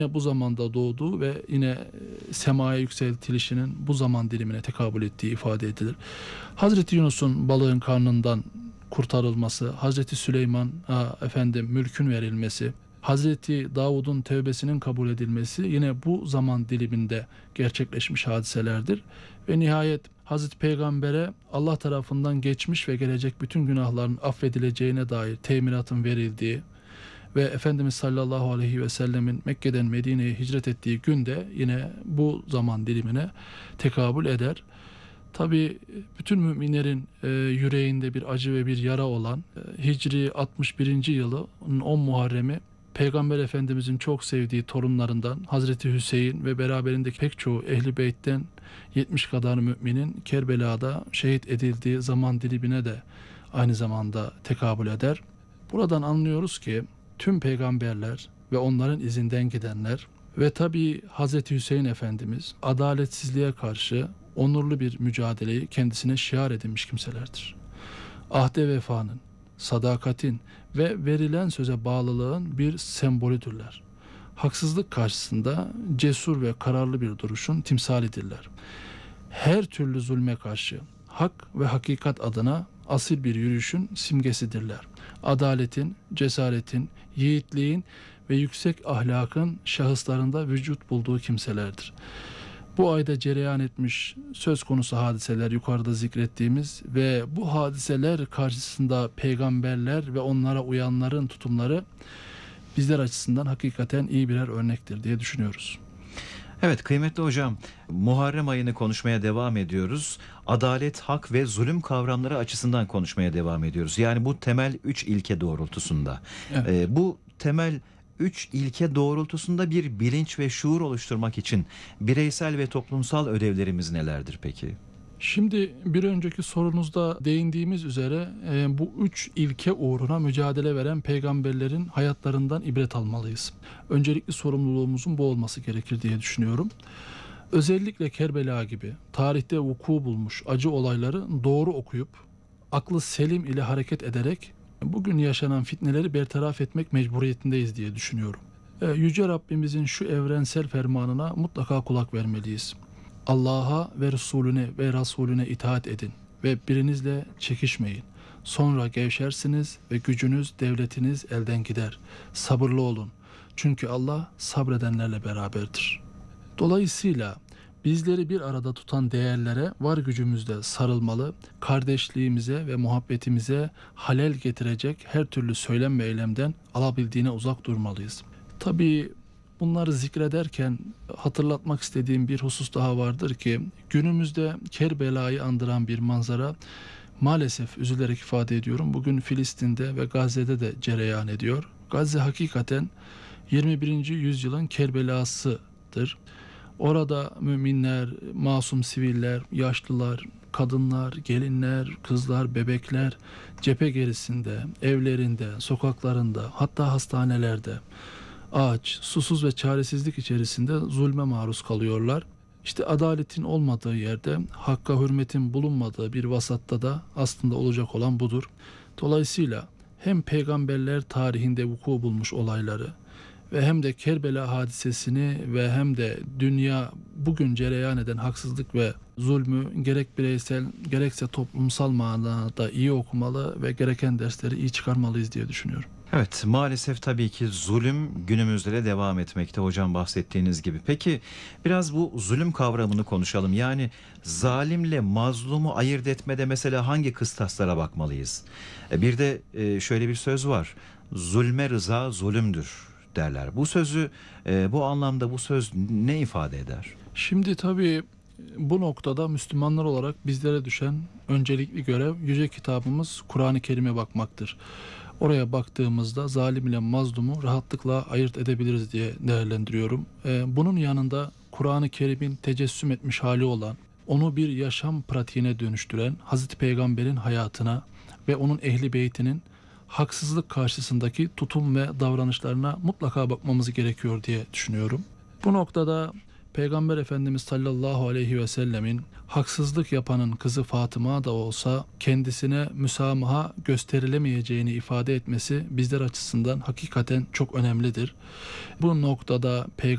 bu zamanda doğduğu ve yine semaya yükseltilişinin bu zaman dilimine tekabül ettiği ifade edilir. Hazreti Yunus'un balığın karnından kurtarılması, Hazreti mülkün verilmesi, Hazreti Davud'un tevbesinin kabul edilmesi yine bu zaman diliminde gerçekleşmiş hadiselerdir. Ve nihayet Hazreti Peygamber'e Allah tarafından geçmiş ve gelecek bütün günahların affedileceğine dair teminatın verildiği ve Efendimiz sallallahu aleyhi ve sellemin Mekke'den Medine'ye hicret ettiği günde yine bu zaman dilimine tekabül eder. Tabi bütün müminlerin yüreğinde bir acı ve bir yara olan Hicri 61. yılı 10 Muharrem'i Peygamber Efendimizin çok sevdiği torunlarından Hazreti Hüseyin ve beraberindeki pek çoğu Ehl-i Beyt'ten 70 kadar müminin Kerbela'da şehit edildiği zaman dilimine de aynı zamanda tekabül eder. Buradan anlıyoruz ki tüm peygamberler ve onların izinden gidenler ve tabii Hazreti Hüseyin Efendimiz adaletsizliğe karşı onurlu bir mücadeleyi kendisine şiar edinmiş kimselerdir. Ahde vefanın, sadakatin ve verilen söze bağlılığın bir sembolüdürler. Haksızlık karşısında cesur ve kararlı bir duruşun timsalidirler. Her türlü zulme karşı hak ve hakikat adına asil bir yürüyüşün simgesidirler. Adaletin, cesaretin, yiğitliğin ve yüksek ahlakın şahıslarında vücut bulduğu kimselerdir. Bu ayda cereyan etmiş söz konusu hadiseler yukarıda zikrettiğimiz ve bu hadiseler karşısında peygamberler ve onlara uyanların tutumları bizler açısından hakikaten iyi birer örnektir diye düşünüyoruz. Evet kıymetli hocam, Muharrem ayını konuşmaya devam ediyoruz. Adalet, hak ve zulüm kavramları açısından konuşmaya devam ediyoruz. Yani bu temel 3 ilke doğrultusunda. Evet. Bu temel 3 ilke doğrultusunda bir bilinç ve şuur oluşturmak için bireysel ve toplumsal ödevlerimiz nelerdir peki? Şimdi bir önceki sorunuzda değindiğimiz üzere bu 3 ilke uğruna mücadele veren peygamberlerin hayatlarından ibret almalıyız. Öncelikli sorumluluğumuzun bu olması gerekir diye düşünüyorum. Özellikle Kerbela gibi tarihte vuku bulmuş acı olayları doğru okuyup aklı selim ile hareket ederek bugün yaşanan fitneleri bertaraf etmek mecburiyetindeyiz diye düşünüyorum. Yüce Rabbimizin şu evrensel fermanına mutlaka kulak vermeliyiz. Allah'a ve Resulüne itaat edin ve birinizle çekişmeyin. Sonra gevşersiniz ve gücünüz, devletiniz elden gider. Sabırlı olun. Çünkü Allah sabredenlerle beraberdir. Dolayısıyla bizleri bir arada tutan değerlere var gücümüzle sarılmalı, kardeşliğimize ve muhabbetimize halel getirecek her türlü söylem ve eylemden alabildiğine uzak durmalıyız. Tabii bunları zikrederken hatırlatmak istediğim bir husus daha vardır ki günümüzde Kerbela'yı andıran bir manzara maalesef üzülerek ifade ediyorum. Bugün Filistin'de ve Gazze'de de cereyan ediyor. Gazze hakikaten 21. yüzyılın Kerbela'sıdır. Orada müminler, masum siviller, yaşlılar, kadınlar, gelinler, kızlar, bebekler cephe gerisinde, evlerinde, sokaklarında, hatta hastanelerde aç, susuz ve çaresizlik içerisinde zulme maruz kalıyorlar. İşte adaletin olmadığı yerde, hakka hürmetin bulunmadığı bir vasatta da aslında olacak olan budur. Dolayısıyla hem peygamberler tarihinde vuku bulmuş olayları ve hem de Kerbela hadisesini ve hem de dünya bugün cereyan eden haksızlık ve zulmü gerek bireysel gerekse toplumsal manada iyi okumalı ve gereken dersleri iyi çıkarmalıyız diye düşünüyorum. Evet, maalesef tabii ki zulüm günümüzde de devam etmekte hocam bahsettiğiniz gibi. Peki biraz bu zulüm kavramını konuşalım. Yani zalimle mazlumu ayırt etmede mesela hangi kıstaslara bakmalıyız? Bir de şöyle bir söz var. Zulme rıza zulümdür derler. Bu sözü bu anlamda bu söz ne ifade eder? Şimdi tabii bu noktada Müslümanlar olarak bizlere düşen öncelikli görev yüce kitabımız Kur'an-ı Kerim'e bakmaktır. Oraya baktığımızda zalim ile mazlumu rahatlıkla ayırt edebiliriz diye değerlendiriyorum. Bunun yanında Kur'an-ı Kerim'in tecessüm etmiş hali olan, onu bir yaşam pratiğine dönüştüren Hazreti Peygamber'in hayatına ve onun ehli beytinin haksızlık karşısındaki tutum ve davranışlarına mutlaka bakmamız gerekiyor diye düşünüyorum. Bu noktada Peygamber Efendimiz sallallahu aleyhi ve sellemin haksızlık yapanın kızı Fatıma da olsa kendisine müsamaha gösterilemeyeceğini ifade etmesi bizler açısından hakikaten çok önemlidir. Bu noktada Peygamber